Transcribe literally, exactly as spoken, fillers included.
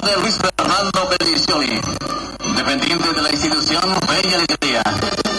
de Luis Fernando Bellicioli, dependiente de la institución Fe y Alegría.